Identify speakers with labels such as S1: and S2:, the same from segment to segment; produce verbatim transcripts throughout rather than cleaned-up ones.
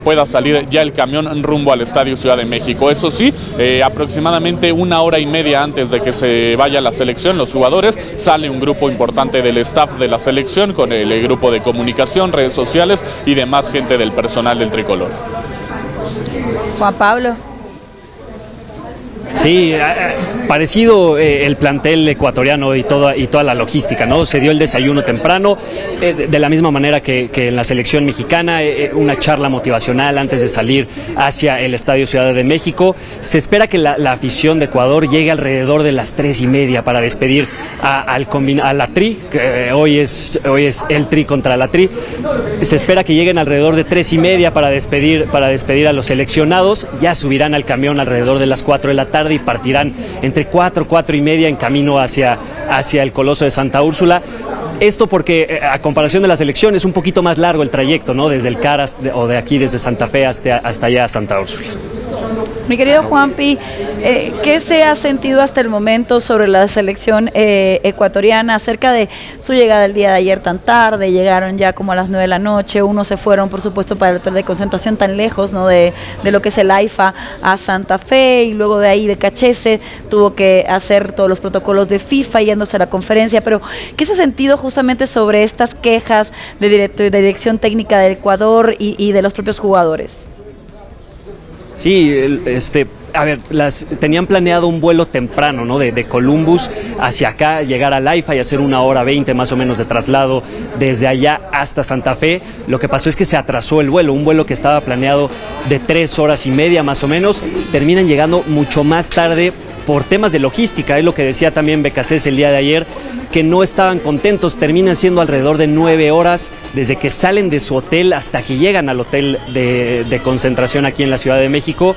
S1: pueda salir ya el camión rumbo al Estadio Ciudad de México. Eso sí, eh, aproximadamente una hora y media antes de que se vaya la selección, los jugadores, sale un grupo importante del staff de la selección con el, el grupo de comunicación, redes sociales y demás gente del personal del tricolor.
S2: Juan Pablo.
S3: Sí, eh, parecido eh, el plantel ecuatoriano y toda, y toda la logística, ¿no? Se dio el desayuno temprano, eh, de, de la misma manera que, que en la selección mexicana, eh, una charla motivacional antes de salir hacia el Estadio Ciudad de México. Se espera que la, la afición de Ecuador llegue alrededor de las tres y media para despedir a, al a la Tri, que eh, hoy, es, hoy es el Tri contra la Tri. Se espera que lleguen alrededor de tres y media para despedir, para despedir a los seleccionados. Ya subirán al camión alrededor de las cuatro de la tarde y partirán entre cuatro, cuatro y media en camino hacia, hacia el Coloso de Santa Úrsula. Esto porque, a comparación de la selección, es un poquito más largo el trayecto, ¿no? Desde el C A R hasta, o de aquí desde Santa Fe hasta, hasta allá a Santa Úrsula.
S2: Mi querido Juanpi, eh, ¿qué se ha sentido hasta el momento sobre la selección eh, ecuatoriana acerca de su llegada el día de ayer tan tarde? Llegaron ya como a las nueve de la noche, unos se fueron por supuesto para el hotel de concentración tan lejos, ¿no? de, de lo que es el AIFA a Santa Fe, y luego de ahí Becachese tuvo que hacer todos los protocolos de FIFA yéndose a la conferencia. Pero ¿qué se ha sentido justamente sobre estas quejas de, directo, de dirección técnica del Ecuador y, y de los propios jugadores?
S3: Sí, este, a ver, las, tenían planeado un vuelo temprano, ¿no? De, de Columbus hacia acá, llegar al AIFA y hacer una hora veinte más o menos de traslado desde allá hasta Santa Fe. Lo que pasó es que se atrasó el vuelo, un vuelo que estaba planeado de tres horas y media más o menos, terminan llegando mucho más tarde por temas de logística. Es lo que decía también Becachese el día de ayer, que no estaban contentos. Terminan siendo alrededor de nueve horas desde que salen de su hotel hasta que llegan al hotel de, de concentración aquí en la Ciudad de México.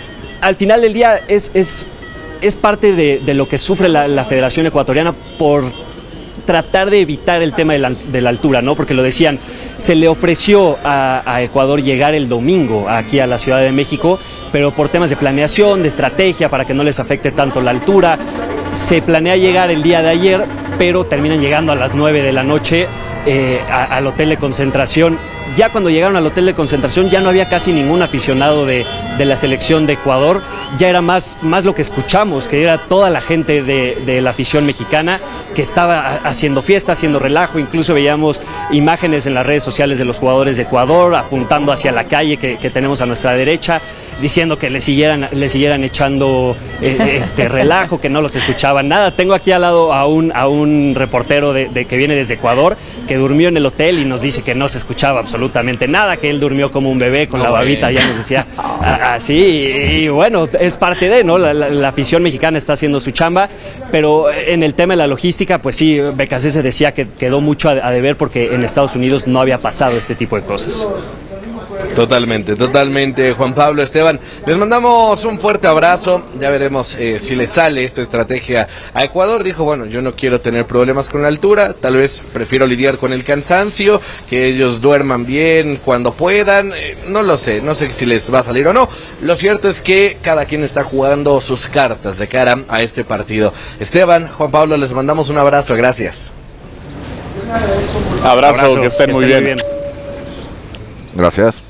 S3: Al final del día es, es, es parte de, de lo que sufre la, la Federación Ecuatoriana por tratar de evitar el tema de la, de la altura, ¿no? Porque lo decían, se le ofreció a, a Ecuador llegar el domingo aquí a la Ciudad de México, pero por temas de planeación, de estrategia, para que no les afecte tanto la altura, se planea llegar el día de ayer, pero terminan llegando a las nueve de la noche eh, a, al hotel de concentración. Ya cuando llegaron al hotel de concentración ya no había casi ningún aficionado de, de la selección de Ecuador, ya era más, más lo que escuchamos, que era toda la gente de, de la afición mexicana que estaba haciendo fiesta, haciendo relajo. Incluso veíamos imágenes en las redes sociales de los jugadores de Ecuador apuntando hacia la calle que, que tenemos a nuestra derecha, diciendo que le siguieran, le siguieran echando eh, este relajo, que no los escuchaban nada. Tengo aquí al lado a un, a un reportero de, de que viene desde Ecuador, que durmió en el hotel y nos dice que no se escuchaba absolutamente nada, que él durmió como un bebé con no, la babita, ya nos decía así, y, y bueno, es parte de, ¿no? La, la, la afición mexicana está haciendo su chamba, pero en el tema de la logística, pues sí, Becachese decía que quedó mucho a, a deber porque en Estados Unidos no había pasado este tipo de cosas.
S4: Totalmente, totalmente, Juan Pablo, Esteban, les mandamos un fuerte abrazo. Ya veremos eh, si le sale esta estrategia a Ecuador. Dijo, bueno, yo no quiero tener problemas con la altura, tal vez prefiero lidiar con el cansancio, que ellos duerman bien cuando puedan, eh, no lo sé, no sé si les va a salir o no. Lo cierto es que cada quien está jugando sus cartas de cara a este partido. Esteban, Juan Pablo, les mandamos un abrazo, gracias.
S1: Abrazo, abrazo que estén, que muy, estén bien. muy bien.
S5: Gracias.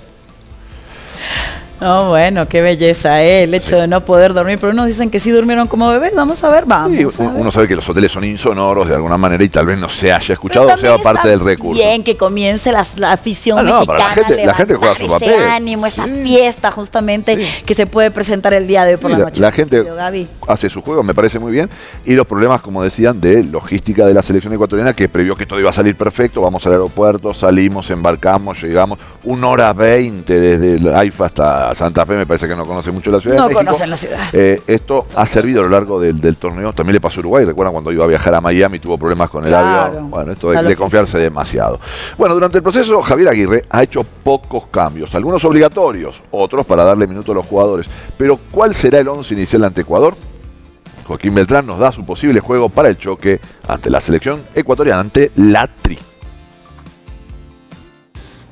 S2: No, bueno, qué belleza, ¿eh? El hecho sí. de no poder dormir, pero unos dicen que sí durmieron como bebés. Vamos a ver, vamos.
S5: Sí,
S2: a ver.
S5: Uno sabe que los hoteles son insonoros de alguna manera y tal vez no se haya escuchado o sea parte del recurso.
S2: Bien que comience la, la afición
S5: ah, no,
S2: mexicana,
S5: la gente, la gente juega su papel.
S2: Ese ánimo, esa sí. fiesta justamente sí. que se puede presentar el día de hoy por sí, la noche.
S5: La, la gente hace su juego, me parece muy bien. Y los problemas, como decían, de logística de la selección ecuatoriana, que previó que todo iba a salir perfecto. Vamos al aeropuerto, salimos, embarcamos, llegamos. Una hora veinte desde el AIFA hasta Santa Fe, me parece que no conoce mucho la ciudad
S2: no
S5: de México.
S2: No conocen la ciudad.
S5: Eh, esto ha servido a lo largo del, del torneo. También le pasó a Uruguay. Recuerdan cuando iba a viajar a Miami, tuvo problemas con el claro. avión. Bueno, esto de, de confiarse demasiado. Bueno, durante el proceso, Javier Aguirre ha hecho pocos cambios. Algunos obligatorios, otros para darle minutos a los jugadores. Pero, ¿cuál será el once inicial ante Ecuador? Joaquín Beltrán nos da su posible juego para el choque ante la selección ecuatoriana, ante la Tri.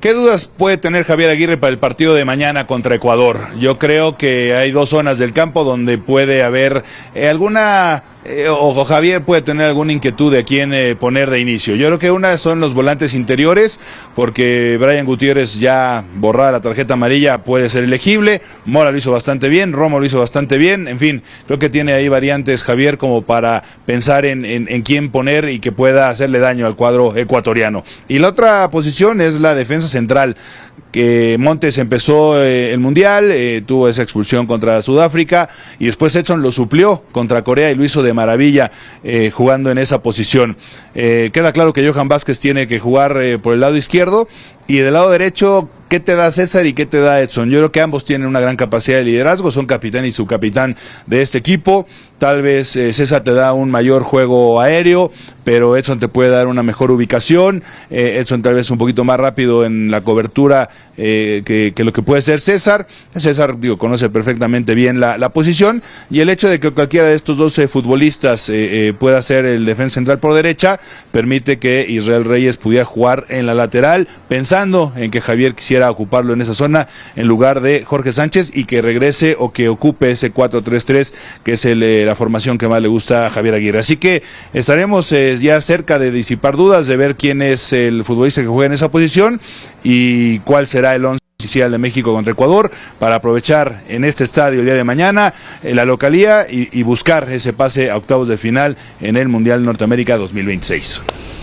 S6: ¿Qué dudas puede tener Javier Aguirre para el partido de mañana contra Ecuador? Yo creo que hay dos zonas del campo donde puede haber eh, alguna... Eh, o Javier puede tener alguna inquietud de a quién eh, poner de inicio. Yo creo que una son los volantes interiores, porque Brian Gutiérrez, ya borrada la tarjeta amarilla, puede ser elegible. Mora lo hizo bastante bien, Romo lo hizo bastante bien. En fin, creo que tiene ahí variantes Javier como para pensar en, en, en quién poner y que pueda hacerle daño al cuadro ecuatoriano. Y la otra posición es la defensa central, que Montes empezó eh, el Mundial, eh, tuvo esa expulsión contra Sudáfrica, y después Edson lo suplió contra Corea y lo hizo de maravilla eh, jugando en esa posición. Eh, queda claro que Johan Vázquez tiene que jugar eh, por el lado izquierdo, y del lado derecho, ¿qué te da César y qué te da Edson? Yo creo que ambos tienen una gran capacidad de liderazgo, son capitán y subcapitán de este equipo. Tal vez eh, César te da un mayor juego aéreo, pero Edson te puede dar una mejor ubicación. Eh, Edson tal vez un poquito más rápido en la cobertura eh, que, que lo que puede ser César. César, digo, conoce perfectamente bien la, la posición, y el hecho de que cualquiera de estos doce futbolistas eh, eh, pueda ser el defensa central por derecha, permite que Israel Reyes pudiera jugar en la lateral, pensando en que Javier quisiera ocuparlo en esa zona en lugar de Jorge Sánchez, y que regrese o que ocupe ese cuatro tres tres, que es el, eh, la formación que más le gusta a Javier Aguirre. Así que estaremos eh, ya cerca de disipar dudas, de ver quién es el futbolista que juega en esa posición y cuál será el once inicial de México contra Ecuador, para aprovechar en este estadio el día de mañana eh, la localía y, y buscar ese pase a octavos de final en el Mundial Norteamérica dos mil veintiséis.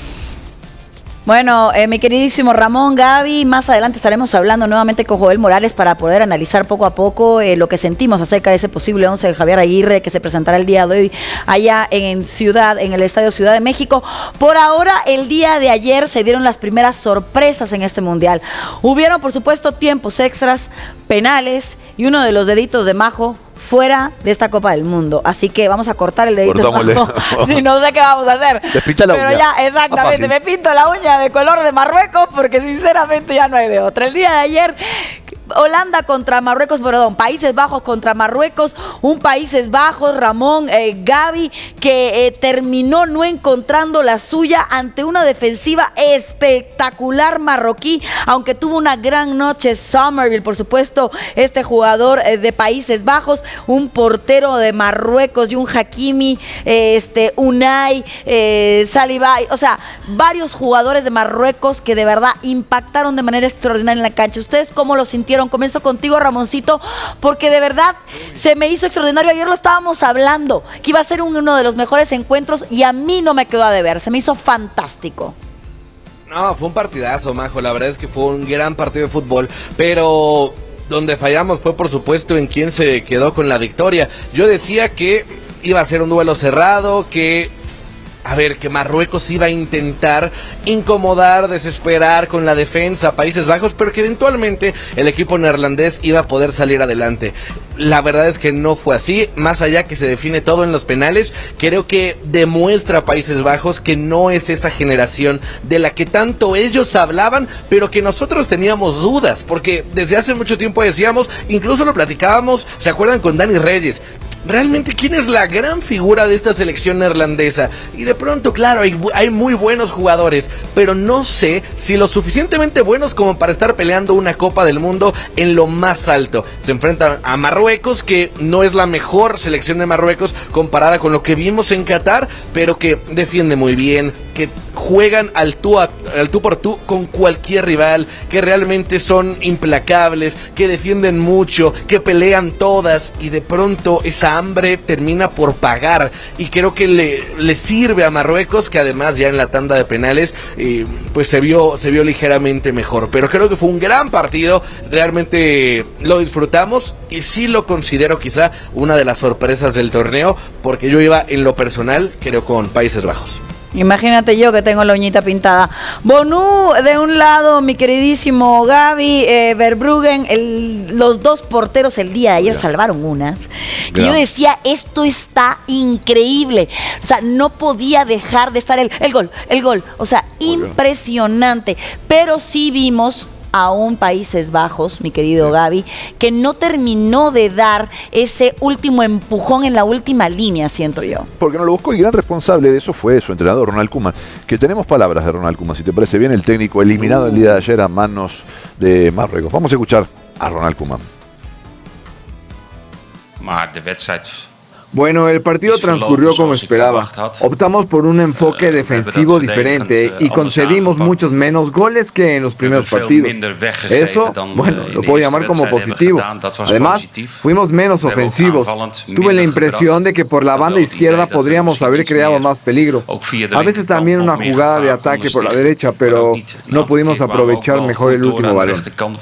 S2: Bueno, eh, mi queridísimo Ramón, Gaby, más adelante estaremos hablando nuevamente con Joel Morales para poder analizar poco a poco eh, lo que sentimos acerca de ese posible once de Javier Aguirre que se presentará el día de hoy allá en Ciudad, en el Estadio Ciudad de México. Por ahora, el día de ayer se dieron las primeras sorpresas en este Mundial. Hubieron, por supuesto, tiempos extras, penales y uno de los deditos de Majo fuera de esta Copa del Mundo. Así que vamos a cortar el dedito. Si no sé qué vamos a hacer.
S5: Te pinta la
S2: Pero
S5: uña.
S2: ya, exactamente, me pinto la uña de color de Marruecos, porque sinceramente ya no hay de otra. El día de ayer, Holanda contra Marruecos, perdón, Países Bajos contra Marruecos, un Países Bajos, Ramón, eh, Gaby, que eh, terminó no encontrando la suya ante una defensiva espectacular marroquí, aunque tuvo una gran noche Somerville, por supuesto, este jugador eh, de Países Bajos, un portero de Marruecos y un Hakimi, eh, este, Unai, eh, Salibay, o sea, varios jugadores de Marruecos que de verdad impactaron de manera extraordinaria en la cancha. ¿Ustedes cómo lo sintieron? Comienzo contigo, Ramoncito, porque de verdad se me hizo extraordinario. Ayer lo estábamos hablando, que iba a ser un, uno de los mejores encuentros, y a mí no me quedó a deber, se me hizo fantástico.
S4: No, fue un partidazo, Majo, la verdad es que fue un gran partido de fútbol, pero donde fallamos fue por supuesto en quién se quedó con la victoria. Yo decía que iba a ser un duelo cerrado, que a ver, que Marruecos iba a intentar incomodar, desesperar con la defensa a Países Bajos, pero que eventualmente el equipo neerlandés iba a poder salir adelante. La verdad es que no fue así, más allá que se define todo en los penales. Creo que demuestra a Países Bajos que no es esa generación de la que tanto ellos hablaban, pero que nosotros teníamos dudas, porque desde hace mucho tiempo decíamos, incluso lo platicábamos, ¿se acuerdan con Dani Reyes? Realmente, ¿quién es la gran figura de esta selección neerlandesa? Y de pronto, claro, hay, hay muy buenos jugadores, pero no sé si lo suficientemente buenos como para estar peleando una Copa del Mundo en lo más alto. Se enfrentan a Marruecos, que no es la mejor selección de Marruecos comparada con lo que vimos en Qatar, pero que defiende muy bien, que juegan al tú, a, al tú por tú con cualquier rival, que realmente son implacables, que defienden mucho, que pelean todas, y de pronto esa hambre termina por pagar, y creo que le, le sirve a Marruecos, que además ya en la tanda de penales eh, pues se vio, se vio ligeramente mejor, pero creo que fue un gran partido, realmente lo disfrutamos, y sí lo considero quizá una de las sorpresas del torneo, porque yo iba en lo personal, creo, con Países Bajos.
S2: Imagínate yo que tengo la uñita pintada. Bonú, de un lado, mi queridísimo Gaby, eh, Verbruggen, el, los dos porteros el día de ayer, yeah, salvaron unas. Que yeah. yo decía, esto está increíble. O sea, no podía dejar de estar el, el gol, el gol. O sea, oh, impresionante. Yeah. Pero sí vimos a un Países Bajos, mi querido sí. Gaby, que no terminó de dar ese último empujón en la última línea, siento yo.
S5: Porque no lo buscó, y gran responsable de eso fue su entrenador, Ronald Koeman, que tenemos palabras de Ronald Koeman, si te parece bien, el técnico eliminado el día de ayer a manos de Marruecos. Vamos a escuchar a Ronald Koeman.
S7: Bueno, el partido transcurrió como esperaba. Optamos por un enfoque defensivo diferente y concedimos muchos menos goles que en los primeros partidos. Eso, bueno, lo puedo llamar como positivo. Además, fuimos menos ofensivos. Tuve la impresión de que por la banda izquierda podríamos haber creado más peligro. A veces también una jugada de ataque por la derecha, pero no pudimos aprovechar mejor el último balón.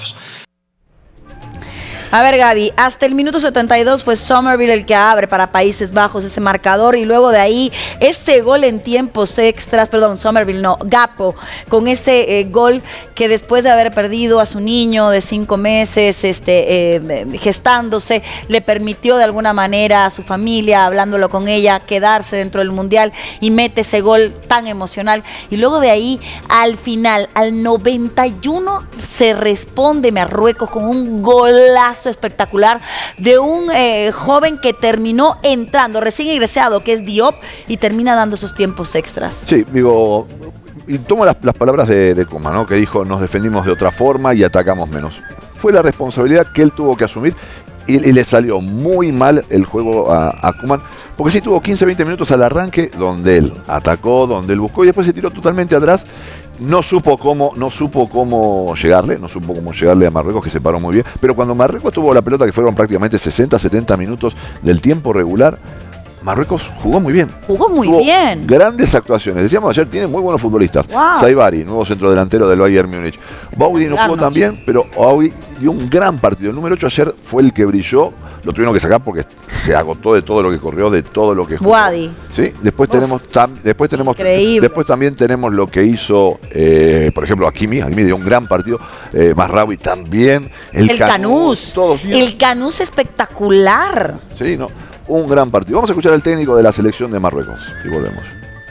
S2: A ver, Gaby, hasta el minuto setenta y dos fue Somerville el que abre para Países Bajos ese marcador, y luego de ahí ese gol en tiempos extras, perdón, Somerville no, Gakpo, con ese eh, gol que después de haber perdido a su niño de cinco meses este, eh, gestándose, le permitió de alguna manera a su familia, hablándolo con ella, quedarse dentro del Mundial, y mete ese gol tan emocional. Y luego de ahí, al final, al noventa y uno, se responde Marruecos con un golazo espectacular de un eh, joven que terminó entrando, recién egresado, que es Diop, y termina dando esos tiempos extras.
S5: Sí, digo, y tomo las, las palabras de, de Koeman, ¿no? Que dijo, nos defendimos de otra forma y atacamos menos. Fue la responsabilidad que él tuvo que asumir, y, y le salió muy mal el juego a, a Koeman, porque sí tuvo quince, veinte minutos al arranque donde él atacó, donde él buscó, y después se tiró totalmente atrás. No supo cómo, no supo cómo llegarle, no supo cómo llegarle a Marruecos, que se paró muy bien. Pero cuando Marruecos tuvo la pelota, que fueron prácticamente sesenta, setenta minutos del tiempo regular, Marruecos jugó muy bien.
S2: Jugó muy
S5: Tuvo
S2: bien.
S5: Grandes actuaciones. Decíamos ayer, tiene muy buenos futbolistas.
S2: Wow.
S5: Saibari, nuevo centrodelantero del Bayern Múnich. Baudi no jugó tan bien, pero Baudi dio un gran partido. El número ocho ayer fue el que brilló. Lo tuvieron que sacar porque se agotó de todo lo que corrió, de todo lo que jugó.
S2: Baudi.
S5: Sí, después Uf. tenemos tam, después tenemos
S2: Increíble.
S5: después también tenemos lo que hizo, eh, por ejemplo, Hakimi. Hakimi dio un gran partido. Eh, Mazraoui también. El,
S2: el Canús.
S5: Todos bien.
S2: El Canús espectacular.
S5: Sí, no. Un gran partido. Vamos a escuchar al técnico de la selección de Marruecos y volvemos.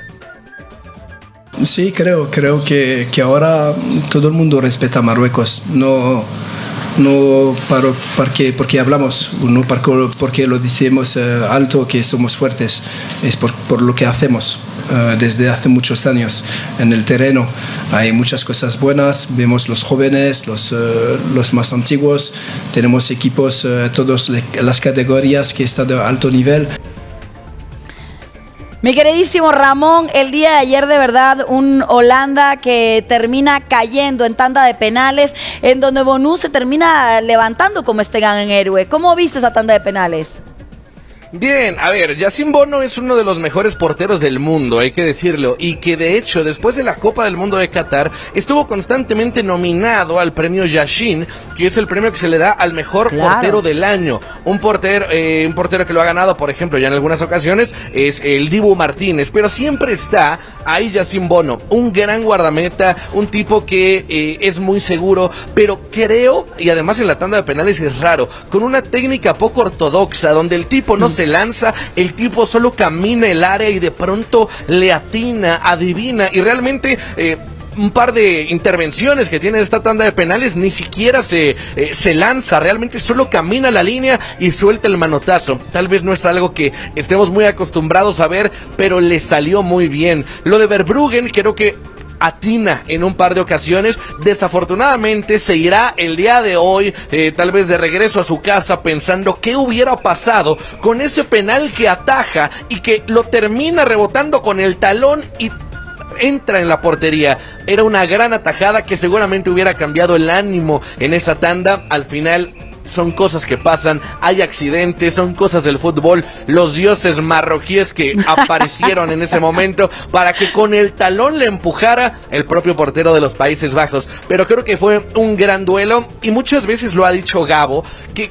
S8: Sí, creo, creo que, que ahora todo el mundo respeta a Marruecos. No, no para, porque, porque hablamos, no porque, porque lo decimos uh, alto que somos fuertes, es por, por lo que hacemos. Uh, desde hace muchos años en el terreno hay muchas cosas buenas, vemos los jóvenes, los, uh, los más antiguos, tenemos equipos, uh, todas las categorías que están de alto nivel.
S2: Mi queridísimo Ramón, el día de ayer de verdad un Holanda que termina cayendo en tanda de penales, en donde Bonu se termina levantando como este gran héroe. ¿Cómo viste esa tanda de penales?
S4: Bien, a ver, Yacine Bono es uno de los mejores porteros del mundo, hay que decirlo, y que de hecho después de la Copa del Mundo de Qatar estuvo constantemente nominado al premio Yashin, que es el premio que se le da al mejor claro. portero del año. Un portero, eh, un portero que lo ha ganado, por ejemplo, ya en algunas ocasiones, es el Dibu Martínez, pero siempre está ahí Yacine Bono, un gran guardameta, un tipo que eh, es muy seguro, pero creo, y además en la tanda de penales es raro, con una técnica poco ortodoxa, donde el tipo no se se lanza, el tipo solo camina el área y de pronto le atina, adivina, y realmente eh, un par de intervenciones que tiene esta tanda de penales ni siquiera se, eh, se lanza, realmente solo camina la línea y suelta el manotazo. Tal vez no es algo que estemos muy acostumbrados a ver, pero le salió muy bien. Lo de Verbruggen creo que atina en un par de ocasiones, desafortunadamente se irá el día de hoy, eh, tal vez de regreso a su casa, pensando qué hubiera pasado con ese penal que ataja y que lo termina rebotando con el talón y entra en la portería. Era una gran atajada que seguramente hubiera cambiado el ánimo en esa tanda. Al final son cosas que pasan, hay accidentes, son cosas del fútbol, los dioses marroquíes que aparecieron en ese momento para que con el talón le empujara el propio portero de los Países Bajos. Pero creo que fue un gran duelo y muchas veces lo ha dicho Gabo, que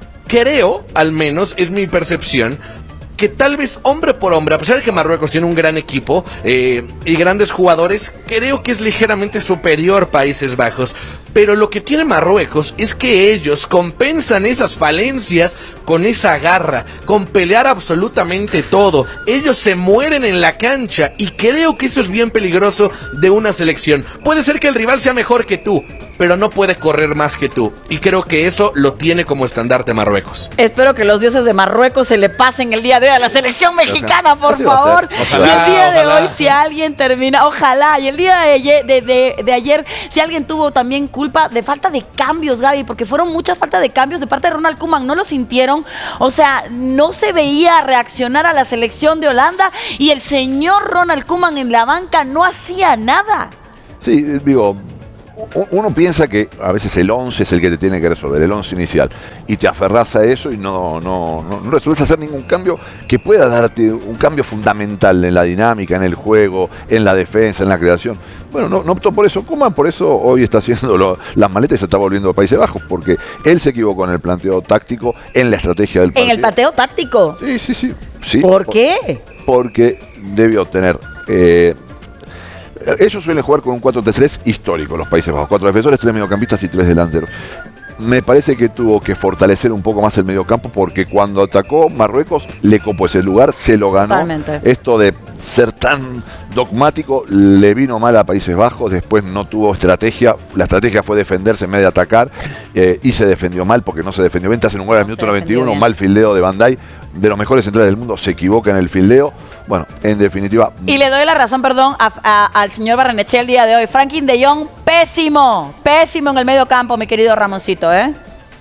S4: creo, al menos es mi percepción, que tal vez hombre por hombre, a pesar de que Marruecos tiene un gran equipo eh, y grandes jugadores, creo que es ligeramente superior Países Bajos. Pero lo que tiene Marruecos es que ellos compensan esas falencias con esa garra, con pelear absolutamente todo. Ellos se mueren en la cancha y creo que eso es bien peligroso de una selección. Puede ser que el rival sea mejor que tú, pero no puede correr más que tú. Y creo que eso lo tiene como estandarte Marruecos.
S2: Espero que los dioses de Marruecos se le pasen el día de hoy a la selección mexicana, por
S5: Así va a
S2: favor.
S5: ser.
S2: Ojalá, y el día de ojalá. hoy, si alguien termina, ojalá, y el día de ayer, de, de, de ayer, si alguien tuvo también culpa de falta de cambios, Gaby, porque fueron muchas falta de cambios de parte de Ronald Koeman, ¿no lo sintieron? O sea, no se veía reaccionar a la selección de Holanda y el señor Ronald Koeman en la banca no hacía nada.
S5: Sí, digo, uno piensa que a veces el once es el que te tiene que resolver, el once inicial, y te aferrás a eso y no, no, no, no resuelves hacer ningún cambio que pueda darte un cambio fundamental en la dinámica, en el juego, en la defensa, en la creación. Bueno, no, no optó por eso Koeman, por eso hoy está haciendo lo, las maletas y se está volviendo a Países Bajos, porque él se equivocó en el planteo táctico, en la estrategia del partido.
S2: ¿En el planteo táctico?
S5: Sí, sí, sí. sí
S2: ¿Por, por qué?
S5: Porque debió tener... Eh, ellos suelen jugar con un cuatro tres tres histórico, los Países Bajos. Cuatro defensores, tres mediocampistas y tres delanteros. Me parece que tuvo que fortalecer un poco más el mediocampo porque cuando atacó Marruecos le copó ese lugar, se lo ganó. Totalmente. Esto de ser tan dogmático le vino mal a Países Bajos, después no tuvo estrategia. La estrategia fue defenderse en vez de atacar eh, y se defendió mal porque no se defendió bien. Te hacen un gol al minuto noventa y uno, mal fildeo de Van Dijk, de los mejores centrales del mundo, se equivoca en el fildeo. Bueno, en definitiva...
S2: Y le doy la razón, perdón, a, a, al señor Barrenechea el día de hoy. Frenkie de Jong, pésimo, pésimo en el medio campo, mi querido Ramoncito, ¿eh?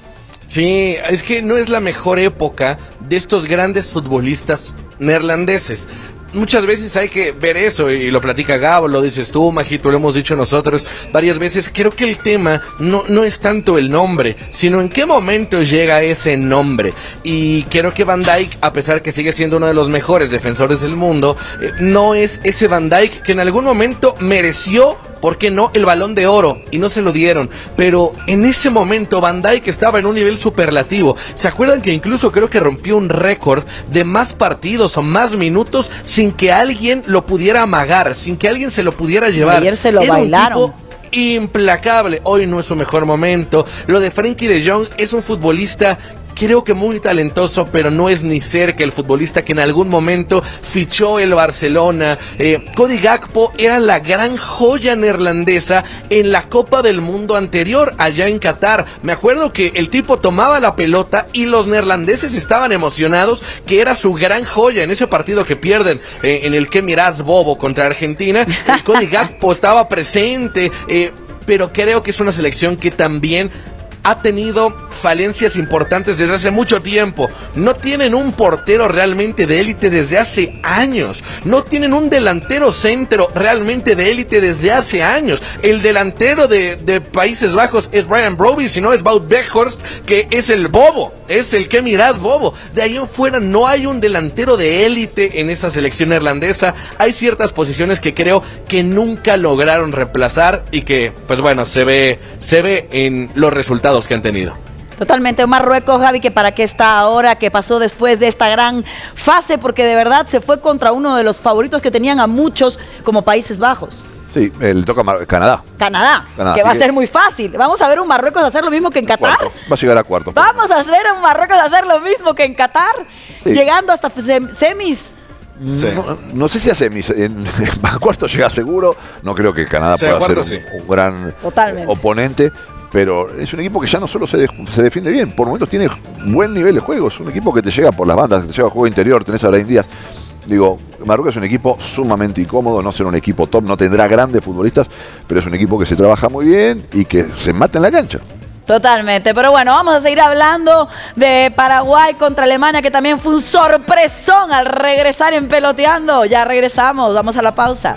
S4: Sí, es que no es la mejor época de estos grandes futbolistas neerlandeses. Muchas veces hay que ver eso, y lo platica Gabo, lo dices tú, Majito, lo hemos dicho nosotros varias veces. Creo que el tema no, no es tanto el nombre, sino en qué momento llega ese nombre. Y creo que Van Dijk, a pesar que sigue siendo uno de los mejores defensores del mundo, eh, no es ese Van Dijk que en algún momento mereció, ¿por qué no?, el Balón de Oro, y no se lo dieron. Pero en ese momento Van Dijk estaba en un nivel superlativo. ¿Se acuerdan que incluso creo que rompió un récord de más partidos o más minutos sin que alguien lo pudiera amagar, sin que alguien se lo pudiera llevar?
S2: Ayer se lo
S4: Era
S2: bailaron.
S4: Un tipo implacable. Hoy no es su mejor momento. Lo de Frenkie de Jong es un futbolista creo que muy talentoso, pero no es ni cerca el futbolista que en algún momento fichó el Barcelona. Eh, Cody Gakpo era la gran joya neerlandesa en la Copa del Mundo anterior, allá en Qatar. Me acuerdo que el tipo tomaba la pelota y los neerlandeses estaban emocionados, que era su gran joya en ese partido que pierden, eh, en el que mirás bobo contra Argentina. El Cody Gakpo estaba presente, eh, pero creo que es una selección que también ha tenido falencias importantes desde hace mucho tiempo. No tienen un portero realmente de élite desde hace años. No tienen un delantero centro realmente de élite desde hace años. El delantero de, de Países Bajos es Brian Brobby, si no es Wout Weghorst, que es el bobo, es el que mirad bobo. De ahí en fuera no hay un delantero de élite en esa selección neerlandesa. Hay ciertas posiciones que creo que nunca lograron reemplazar y que, pues bueno, se ve, se ve en los resultados que han tenido.
S2: Totalmente. Marruecos, Gaby, que para qué está ahora, que pasó después de esta gran fase, porque de verdad se fue contra uno de los favoritos que tenían a muchos como Países Bajos.
S5: Sí, le toca a Canadá.
S2: Canadá, Canadá que va a ser muy fácil. Vamos a ver un Marruecos hacer lo mismo que en Qatar.
S5: Cuarto. Va a llegar a cuarto.
S2: Vamos a ver un Marruecos hacer lo mismo que en Qatar, sí, llegando hasta semis.
S5: Sí. No, no sé si a semis, en, en cuarto llega seguro. No creo que Canadá sí, pueda cuarto, ser un, sí. un gran Totalmente. oponente. Pero es un equipo que ya no solo se, de, se defiende bien, por momentos tiene buen nivel de juego. Es un equipo que te llega por las bandas, que te llega al juego interior. Tenés a Brahim Díaz. Digo, Marruecos es un equipo sumamente incómodo, no será un equipo top, no tendrá grandes futbolistas, pero es un equipo que se trabaja muy bien y que se mata en la cancha.
S2: Totalmente, pero bueno, vamos a seguir hablando de Paraguay contra Alemania, que también fue un sorpresón al regresar en Peloteando. Ya regresamos, vamos a la pausa.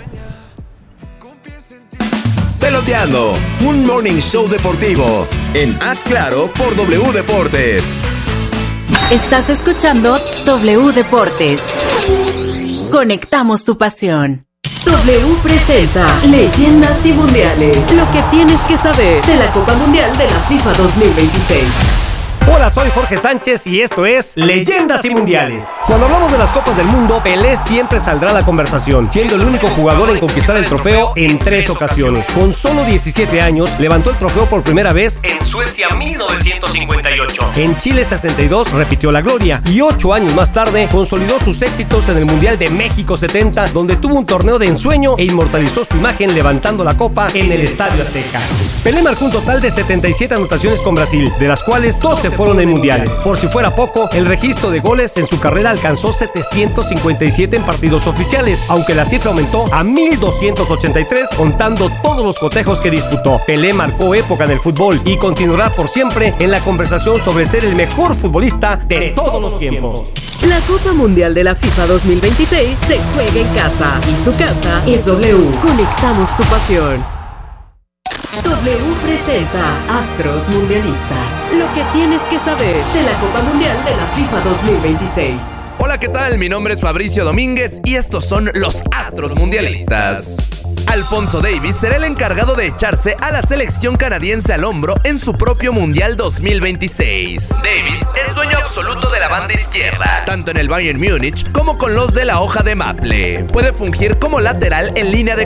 S9: Peloteando, un morning show deportivo en Haz Claro por W Deportes.
S10: Estás escuchando W Deportes. Conectamos tu pasión.
S11: W presenta Leyendas y Mundiales. Lo que tienes que saber de la Copa Mundial de la FIFA dos mil veintiséis.
S12: Hola, soy Jorge Sánchez y esto es Leyendas y Mundiales. Cuando hablamos de las Copas del Mundo, Pelé siempre saldrá a la conversación, siendo el único jugador en conquistar el trofeo en tres ocasiones. Con solo diecisiete años, levantó el trofeo por primera vez en Suecia mil novecientos cincuenta y ocho. En Chile sesenta y dos repitió la gloria y ocho años más tarde consolidó sus éxitos en el Mundial de México setenta, donde tuvo un torneo de ensueño e inmortalizó su imagen levantando la copa en el Estadio Azteca. Pelé marcó un total de setenta y siete anotaciones con Brasil, de las cuales doce fueron en mundiales. Por si fuera poco, el registro de goles en su carrera alcanzó setecientos cincuenta y siete en partidos oficiales, aunque la cifra aumentó a mil doscientos ochenta y tres contando todos los cotejos que disputó. Pelé marcó época en el fútbol y continuará por siempre en la conversación sobre ser el mejor futbolista de todos los tiempos.
S11: La Copa Mundial de la FIFA dos mil veintiséis se juega en casa y su casa es W. Conectamos tu pasión. W presenta Astros Mundialistas. Lo que tienes que saber de la Copa Mundial de la FIFA dos mil veintiséis.
S13: Hola, ¿qué tal? Mi nombre es Fabricio Domínguez y estos son los Astros Mundialistas. Alfonso Davis será el encargado de echarse a la selección canadiense al hombro en su propio Mundial dos mil veintiséis. Davis es dueño absoluto de la banda izquierda, tanto en el Bayern Múnich como con los de la hoja de maple. Puede fungir como lateral en línea de